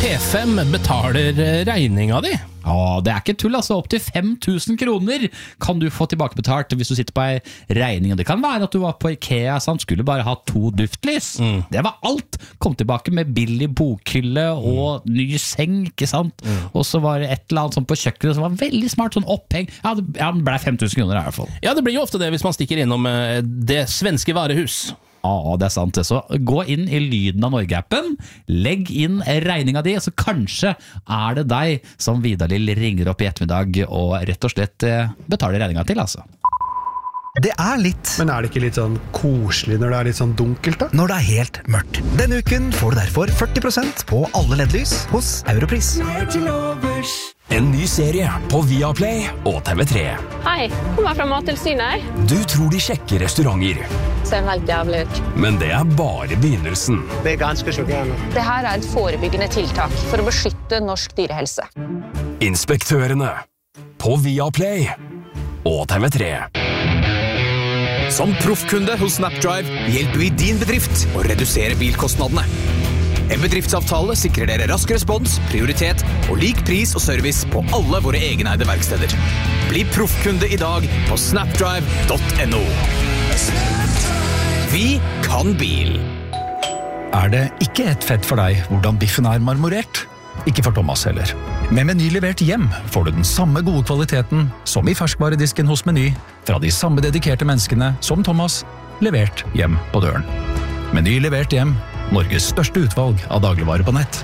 P5 betaler regninga di. Ja, det ikke tull, altså. Opp til 5 000 kroner kan du få tilbakebetalt hvis du sitter på en regning. Det kan være at du var på IKEA, sant? Skulle bare ha 2 duftlys. Det var alt. Kom tilbake med billig bokhylle og ny seng, ikke sant? Og så var det et eller annet sånn på kjøkkenet som var veldig smart, sånn oppheng. Ja, det ble 5 000 kroner i hvert fall. Ja, det blir jo ofte det hvis man stikker innom det svenske varehus. Ja, det sant det. Så gå inn i Lyden av Norge-appen, legg inn regninga di, så kanskje det deg som Vidar-Lill ringer opp i ettermiddag og rett og slett betaler regninga til, altså. Det litt. Men det ikke litt sånn koselig når det litt sånn dunkelt da? Når det helt mørkt. Denne uken får du derfor 40% på alle LED-lys hos Europris. En ny serie på Viaplay og TV3. Hei, kommer fra Mattilsynet. Du tror de sjekker restauranter. Ser helt jævlig ut. Men det bare begynnelsen. Det ganske sjokkerende. Det her et forebyggende tiltak for å beskytte norsk dyrehelse. Inspektørene på Viaplay og TV3. Som proffkunde hos Snapdrive hjelper vi din bedrift å redusere bilkostnadene. En bedriftsavtale sikrer dere rask respons, prioritet og lik pris og service på alle våre egeneide verksteder. Bli proffkunde i dag på snapdrive.no. Vi kan bil. Det ikke et fett for deg hvordan biffen marmorert? Ikke for Thomas heller. Med Meny levert hjem får du den samme gode kvaliteten som i ferskvaredisken hos Meny, fra de samme dedikerte menneskene som Thomas, levert hjem på døren. Meny levert hjem, Norges største utvalg av dagligvarer på nett.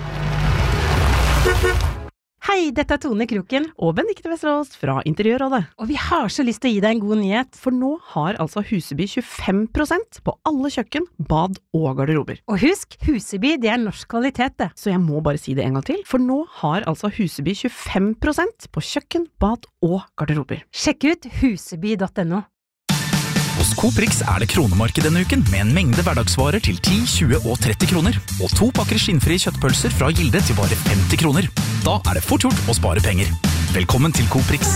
Hei, dette Tone Kroken og Benedikte Vesterås fra Interiørrådet. Og vi har så lyst til å gi deg en god nyhet, for nå har altså Huseby 25% på alle kjøkken, bad og garderober. Og husk, Huseby det norsk kvalitet det, så jeg må bare si det en gang til, for nå har altså Huseby 25% på kjøkken, bad og garderober. Sjekk ut huseby.no. Hos Coprix det kronemarked denne uken, med en mengde hverdagsvarer til 10, 20 og 30 kroner, og 2 pakker skinnfrie kjøttpølser fra Gilde til bare 50 kroner. Da det fort gjort å spare penger. Velkommen til Coprix.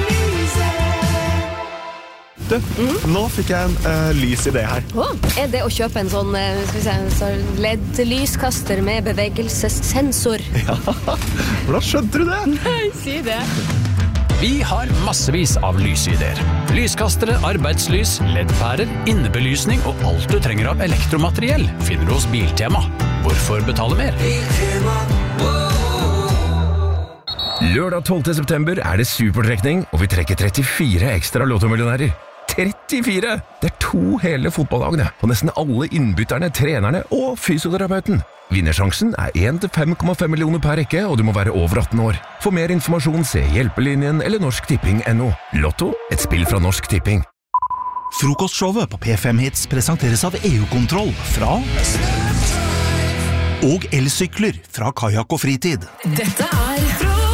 Du, nå fikk jeg en lys idé her. Det å kjøpe en sånn, LED-lyskaster med bevegelsessensor? Ja, hvordan skjønte du det? Nei, si det. Vi har massevis av lysideer. Lyskastere, arbeidslys, LED-pærer, innebelysning og alt du trenger av elektromateriell finner du hos Biltema. Hvorfor betale mer? Lørdag 12. september det supertrekning, og vi trekker 34 ekstra lottomillionærer. 34! Det 2 hele fotballagene, og nesten alle innbytterne, trenerne og fysioterapeuten. Vinnersjansen 1 til 5,5 millioner per rekke, og du må være over 18 år. For mer informasjon se Hjelpelinjen eller norsktipping.no. Lotto, et spill fra Norsk Tipping. Frokostshowet på P5 Hits presenteres av EU-kontroll fra og elsykler fra Kajak og Fritid. Dette